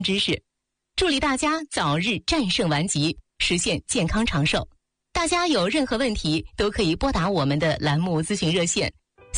知识，助力大家早日战胜顽疾，实现健康长寿。大家有任何问题都可以拨打我们的栏目咨询热线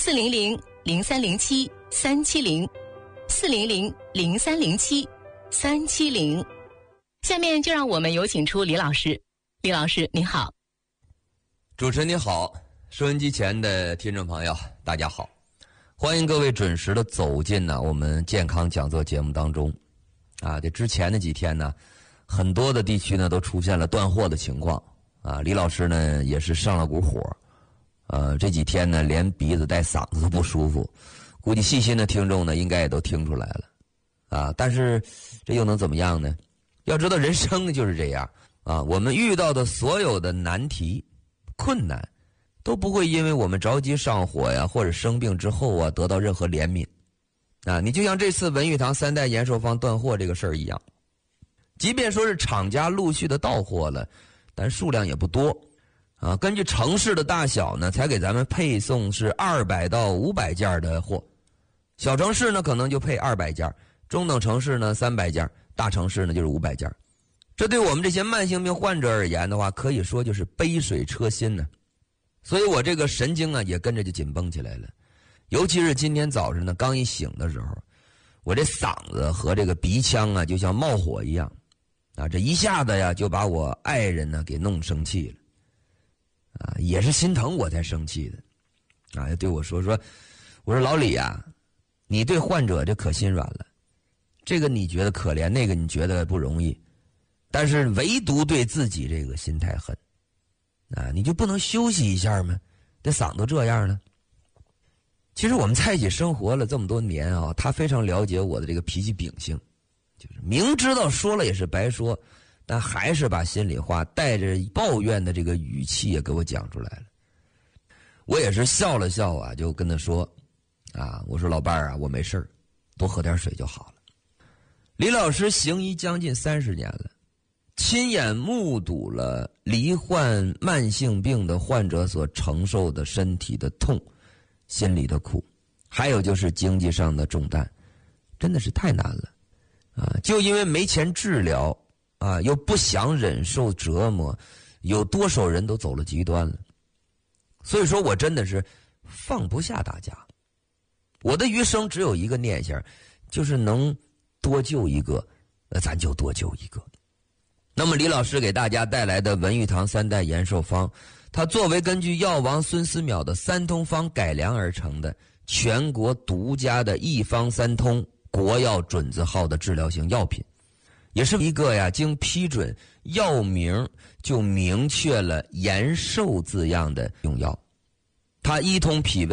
400-0307-370，400-0307-370。下面就让我们有请出李老师。李老师您好。 主持人你好，收音机前的听众朋友大家好，欢迎各位准时的走进我们健康讲座节目当中。这之前的几天呢，很多的地区呢都出现了断货的情况李老师呢也是上了股火，这几天呢连鼻子带嗓子都不舒服，估计细心的听众呢应该也都听出来了但是这又能怎么样呢？要知道人生就是这样我们遇到的所有的难题困难都不会因为我们着急上火呀或者生病之后得到任何怜悯你就像这次文玉堂3代延寿方断货这个事儿一样，即便说是厂家陆续的到货了，但数量也不多根据城市的大小呢，才给咱们配送是200到500件的货。小城市呢可能就配200件，中等城市呢300件，大城市呢就是500件。这对我们这些慢性病患者而言的话，可以说就是杯水车薪呢。所以我这个神经也跟着就紧绷起来了。尤其是今天早晨呢，刚一醒的时候，我这嗓子和这个鼻腔就像冒火一样这一下子就把我爱人呢给弄生气了也是心疼我才生气的就对我说我说老李你对患者这可心软了，这个你觉得可怜，那个你觉得不容易，但是唯独对自己这个心太狠你就不能休息一下吗？这嗓都这样了。其实我们在一起生活了这么多年他非常了解我的这个脾气秉性，就是明知道说了也是白说，但还是把心里话带着抱怨的这个语气也给我讲出来了。我也是笑了笑就跟他说我说老伴儿我没事儿，多喝点水就好了。李老师行医将近30年了，亲眼目睹了罹患慢性病的患者所承受的身体的痛、心里的苦，还有就是经济上的重担，真的是太难了就因为没钱治疗又不想忍受折磨，有多少人都走了极端了。所以说我真的是放不下大家，我的余生只有一个念想，就是能多救一个咱就多救一个。那么李老师给大家带来的文玉堂3代延寿方，它作为根据药王孙思邈的3通方改良而成的全国独家的一方3通国药准字号的治疗型药品，也是一个经批准药名就明确了延寿字样的用药。它一通脾胃